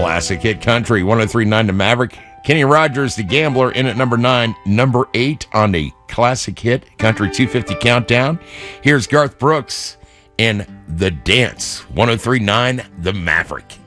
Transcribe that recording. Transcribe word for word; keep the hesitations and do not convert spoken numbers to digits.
Classic Hit Country, one oh three point nine The Maverick. Kenny Rogers, The Gambler, in at number nine. Number eight on the Classic Hit Country two fifty Countdown. Here's Garth Brooks and The Dance, one oh three point nine The Maverick.